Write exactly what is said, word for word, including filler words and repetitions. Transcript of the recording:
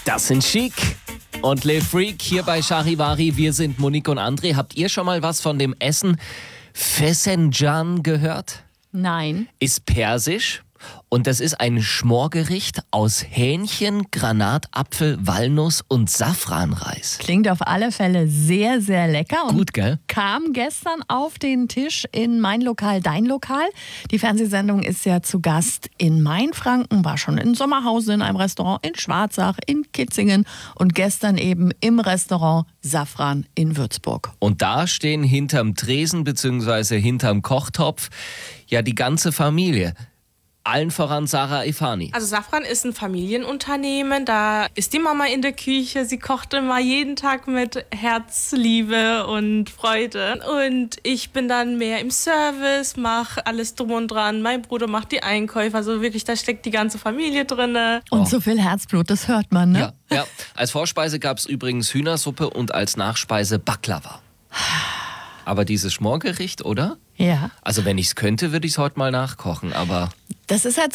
Das sind Chic und Le Freak hier bei Charivari. Wir sind Monique und André. Habt ihr schon mal was von dem Essen Fesencan gehört? Nein. Ist persisch und das ist ein Schmorgericht aus Hähnchen, Granatapfel, Walnuss und Safranreis. Klingt auf alle Fälle sehr, sehr lecker. Und Gut, gell? kam gestern auf den Tisch in Mein Lokal, Dein Lokal. Die Fernsehsendung ist ja zu Gast in Mainfranken, war schon in Sommerhausen in einem Restaurant, in Schwarzach, in Kitzingen und gestern eben im Restaurant Safran in Würzburg. Und da stehen hinterm Tresen bzw. hinterm Kochtopf ja die ganze Familie. Allen voran Sarah Ifani. Also Safran ist ein Familienunternehmen, da ist die Mama in der Küche, sie kocht immer jeden Tag mit Herzliebe und Freude. Und ich bin dann mehr im Service, mache alles drum und dran. Mein Bruder macht die Einkäufe, also wirklich, da steckt die ganze Familie drin. Und Oh. so viel Herzblut, das hört man, ne? Ja, ja. Als Vorspeise gab es übrigens Hühnersuppe und als Nachspeise Baklava. Aber dieses Schmorgericht, oder? Ja. Also wenn ich es könnte, würde ich es heute mal nachkochen, aber... Das ist halt